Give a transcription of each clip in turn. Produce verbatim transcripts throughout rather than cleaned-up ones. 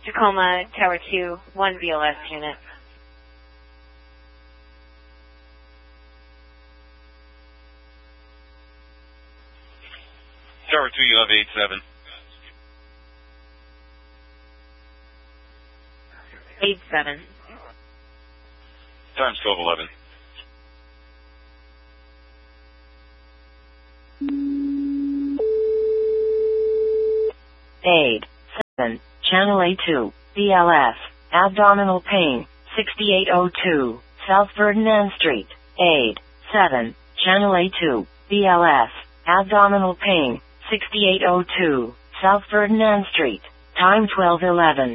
Tacoma, Tower two, one V L S unit. Tower two, you have eight seven. eight seven. Times twelve eleven. eight seven, Channel A two, B L S, abdominal pain, sixty-eight oh two, South Ferdinand Street. eight seven, Channel A two, B L S, abdominal pain, sixty-eight oh two, South Ferdinand Street. Time twelve eleven.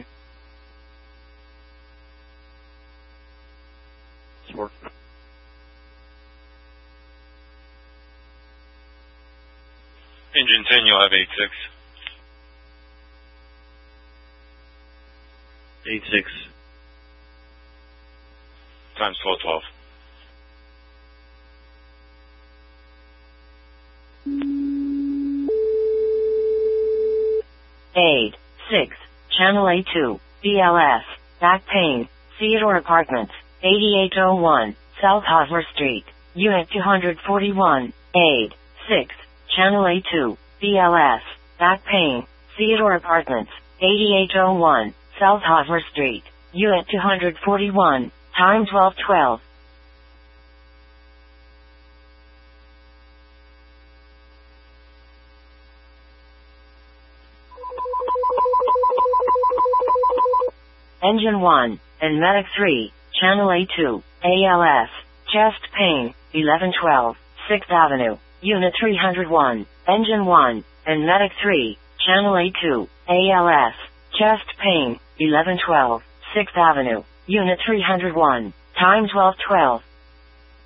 Engine ten, you'll have eight six. eight six. Times twelve twelve. eight six, Channel A two, B L S, back pain, Theodore Apartments, eighty-eight oh one, South Hosmer Street, Unit two forty-one. eight six, Channel A two, B L S, back pain, Theodore Apartments, eighty-eight oh one, South Hosmer Street, Unit two forty-one. Time twelve twelve. Engine one, and Medic three, Channel A two, A L S, chest pain, eleven twelve, sixth Avenue, Unit three oh one. Engine one, and Medic three, Channel A two, A L S, chest pain, eleven twelve, sixth Avenue, Unit three oh one. Time twelve twelve.